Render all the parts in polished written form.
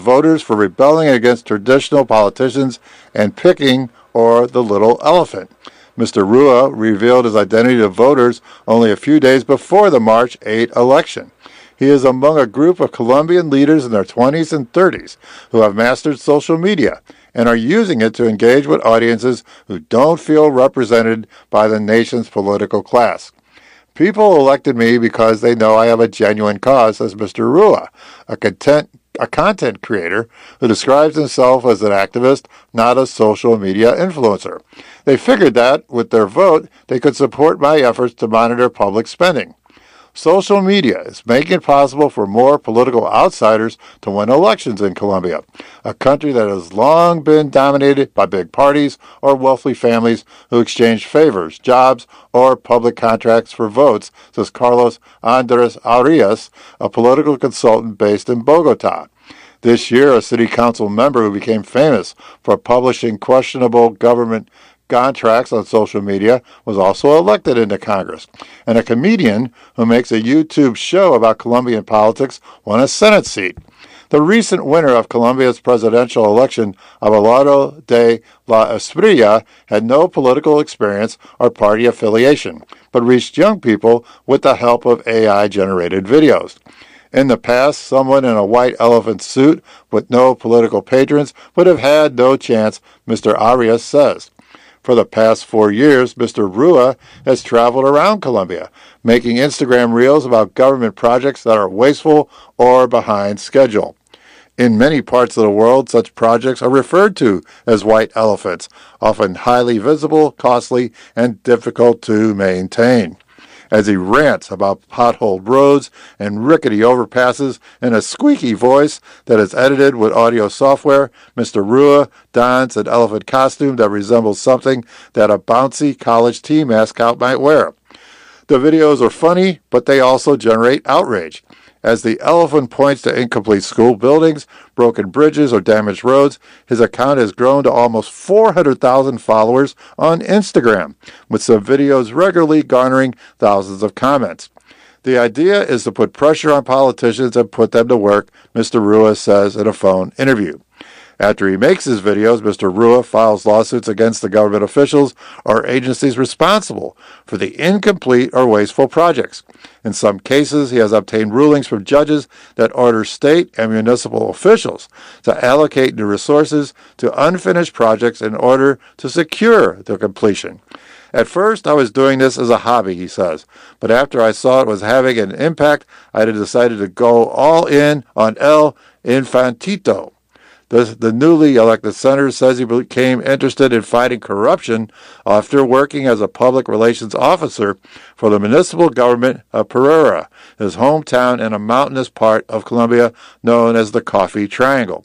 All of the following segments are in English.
voters for rebelling against traditional politicians and picking or the little elephant. Mr. Rua revealed his identity to voters only a few days before the March 8 election. He is among a group of Colombian leaders in their 20s and 30s who have mastered social media and are using it to engage with audiences who don't feel represented by the nation's political class. People elected me because they know I have a genuine cause, says Mr. Rua, a content creator who describes himself as an activist, not a social media influencer. They figured that, with their vote, they could support my efforts to monitor public spending. Social media is making it possible for more political outsiders to win elections in Colombia, a country that has long been dominated by big parties or wealthy families who exchange favors, jobs, or public contracts for votes, says Carlos Andres Arias, a political consultant based in Bogota. This year, a city council member who became famous for publishing questionable government contracts on social media was also elected into Congress, and a comedian who makes a YouTube show about Colombian politics won a Senate seat. The recent winner of Colombia's presidential election, Abelardo de la Espriella, had no political experience or party affiliation, but reached young people with the help of AI-generated videos. In the past, someone in a white elephant suit with no political patrons would have had no chance, Mr. Arias says. For the past 4 years, Mr. Rua has traveled around Colombia, making Instagram reels about government projects that are wasteful or behind schedule. In many parts of the world, such projects are referred to as white elephants, often highly visible, costly, and difficult to maintain. As he rants about potholed roads and rickety overpasses in a squeaky voice that is edited with audio software, Mr. Rua dons an elephant costume that resembles something that a bouncy college team mascot might wear. The videos are funny, but they also generate outrage. As the elephant points to incomplete school buildings, broken bridges, or damaged roads, his account has grown to almost 400,000 followers on Instagram, with some videos regularly garnering thousands of comments. The idea is to put pressure on politicians and put them to work, Mr. Rua says in a phone interview. After he makes his videos, Mr. Rua files lawsuits against the government officials or agencies responsible for the incomplete or wasteful projects. In some cases, he has obtained rulings from judges that order state and municipal officials to allocate new resources to unfinished projects in order to secure their completion. At first, I was doing this as a hobby, he says, but after I saw it was having an impact, I decided to go all in on El Infantito. The newly elected senator says he became interested in fighting corruption after working as a public relations officer for the municipal government of Pereira, his hometown in a mountainous part of Colombia known as the Coffee Triangle.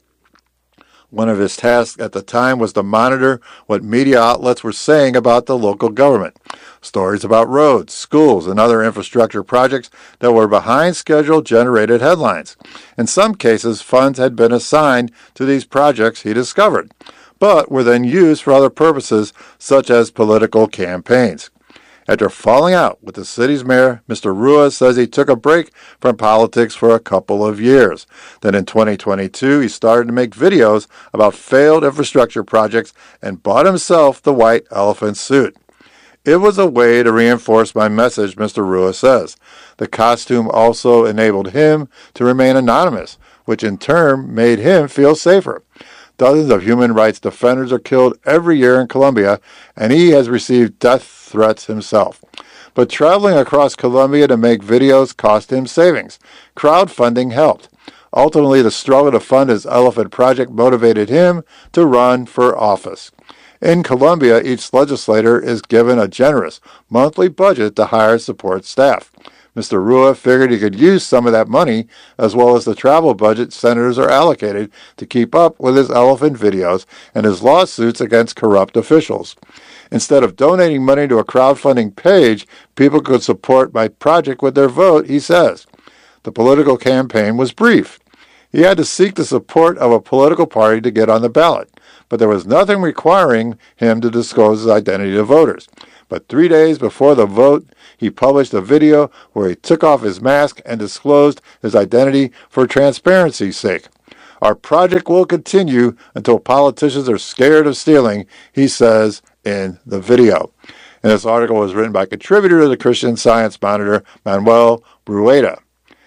One of his tasks at the time was to monitor what media outlets were saying about the local government. Stories about roads, schools, and other infrastructure projects that were behind schedule generated headlines. In some cases, funds had been assigned to these projects, he discovered, but were then used for other purposes, such as political campaigns. After falling out with the city's mayor, Mr. Rua says he took a break from politics for a couple of years. Then in 2022, he started to make videos about failed infrastructure projects and bought himself the white elephant suit. It was a way to reinforce my message, Mr. Rua says. The costume also enabled him to remain anonymous, which in turn made him feel safer. Dozens of human rights defenders are killed every year in Colombia, and he has received death threats himself. But traveling across Colombia to make videos cost him savings. Crowdfunding helped. Ultimately, the struggle to fund his elephant project motivated him to run for office. In Colombia, each legislator is given a generous monthly budget to hire support staff. Mr. Rua figured he could use some of that money, as well as the travel budget senators are allocated, to keep up with his elephant videos and his lawsuits against corrupt officials. Instead of donating money to a crowdfunding page, people could support my project with their vote, he says. The political campaign was brief. He had to seek the support of a political party to get on the ballot, but there was nothing requiring him to disclose his identity to voters. But 3 days before the vote, he published a video where he took off his mask and disclosed his identity for transparency's sake. Our project will continue until politicians are scared of stealing, he says in the video. And this article was written by contributor to the Christian Science Monitor, Manuel Rueda.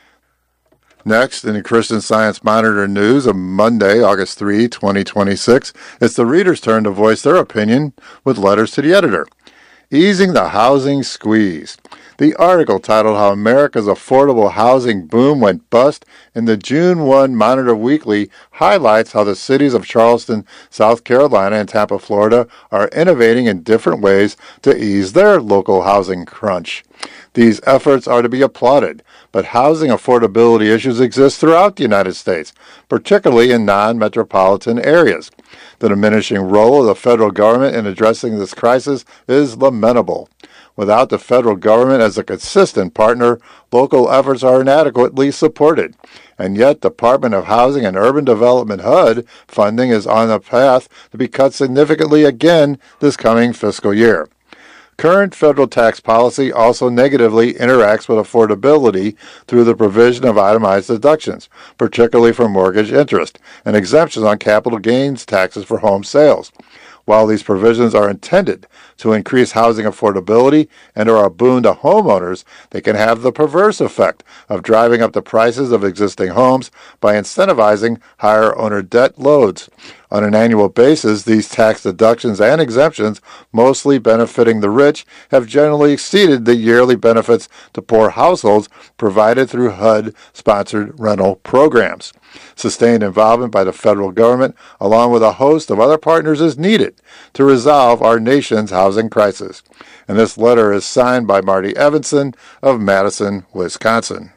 Next, in the Christian Science Monitor news of Monday, August 3, 2026, it's the reader's turn to voice their opinion with letters to the editor. Easing the housing squeeze. The article titled How America's Affordable Housing Boom Went Bust in the June 1 Monitor Weekly highlights how the cities of Charleston, South Carolina, and Tampa, Florida are innovating in different ways to ease their local housing crunch. These efforts are to be applauded, but housing affordability issues exist throughout the United States, particularly in non-metropolitan areas. The diminishing role of the federal government in addressing this crisis is lamentable. Without the federal government as a consistent partner, local efforts are inadequately supported. And yet, Department of Housing and Urban Development HUD funding is on a path to be cut significantly again this coming fiscal year. Current federal tax policy also negatively interacts with affordability through the provision of itemized deductions, particularly for mortgage interest, and exemptions on capital gains taxes for home sales. While these provisions are intended to increase housing affordability and are a boon to homeowners, they can have the perverse effect of driving up the prices of existing homes by incentivizing higher owner debt loads. On an annual basis, these tax deductions and exemptions, mostly benefiting the rich, have generally exceeded the yearly benefits to poor households provided through HUD-sponsored rental programs. Sustained involvement by the federal government, along with a host of other partners, is needed to resolve our nation's housing crisis. And this letter is signed by Marty Evanson of Madison, Wisconsin.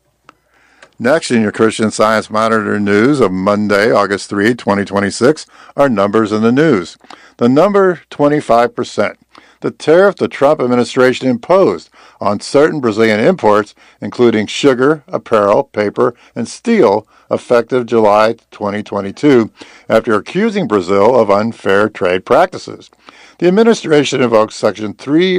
Next, in your Christian Science Monitor news of Monday, August 3, 2026, are numbers in the news. The number 25%. The tariff the Trump administration imposed on certain Brazilian imports, including sugar, apparel, paper, and steel, effective July 2022, after accusing Brazil of unfair trade practices. The administration invokes Section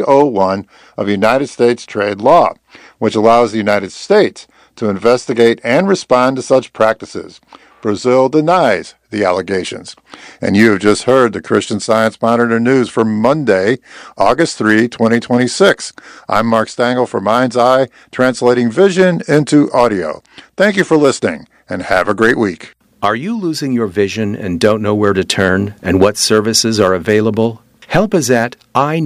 301 of United States trade law, which allows the United States to investigate and respond to such practices. Brazil denies the allegations. And you have just heard the Christian Science Monitor news for Monday, August 3, 2026. I'm Mark Stangl for Mind's Eye, translating vision into audio. Thank you for listening, and have a great week. Are you losing your vision and don't know where to turn and what services are available? Help is at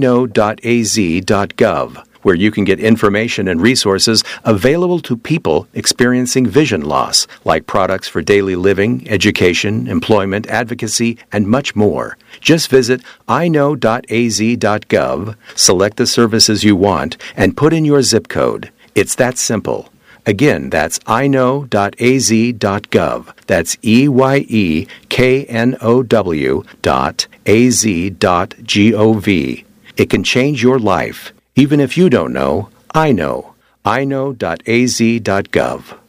iknow.az.gov, where you can get information and resources available to people experiencing vision loss, like products for daily living, education, employment, advocacy, and much more. Just visit iknow.az.gov, select the services you want, and put in your zip code. It's that simple. Again, that's iknow.az.gov. That's EYEKNOW.az.gov. It can change your life. Even if you don't know, I know. iknow.az.gov.